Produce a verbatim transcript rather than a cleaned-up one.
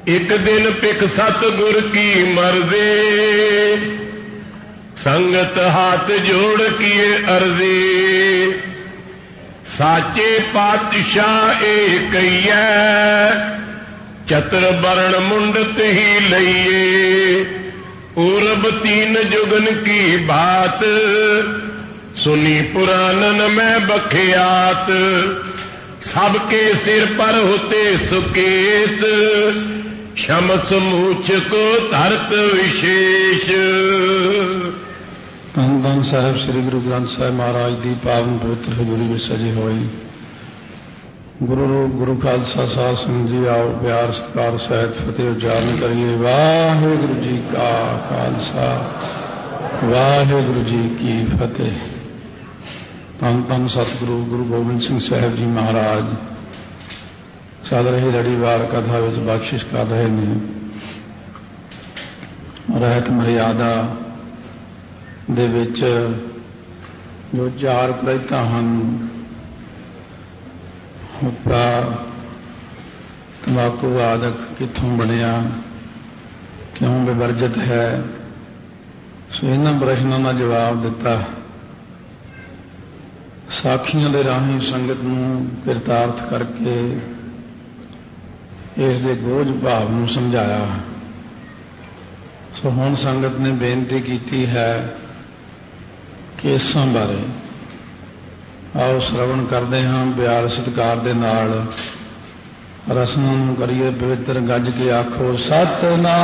एक दिन पिक सतगुर की मर्जी, संगत हाथ जोड़ किए अर्जी। साचे पातशाह एक चतर बरण मुंडत ही लइए। पूरब तीन जुगन की बात, सुनी पुराणन में बखियात। सबके सिर पर होते सुकेत, शमस मूछ को धरत विशेष। धन धन साहब श्री गुरु ग्रंथ साहब महाराज की पावन पवित्र हजूरी में सजे हुए गुरु रूप गुरु खालसा साध संगत जी, आओ प्यार सत्कार सहित फतेह उच्चारण करिए। वाहिगुरु जी का खालसा, वाहिगुरु जी की फतेह। धन धन सतगुरु गुरु गोबिंद सिंह साहब जी महाराज चल रही लड़ीवार कथा विच बख्शिश कर रहे हैं। रहत मर्यादा दे विच जो चार कुरैता हैं, हुक्का तंबाकू आदक कित्थों बनिया, क्यों विवर्जित है, सो इन्हां प्रश्नों का जवाब दिता। साखियां दे राही संगत नूं किरतार्थ करके इस दे बोझ भाव नूं समझाया। सो हुण संगत ने बेनती की है कि इसां बारे आओ श्रवण करते हाँ। प्यार सत्कार दे नाल रसमां नूं करिए पवित्र, गज के आखो सतनाम।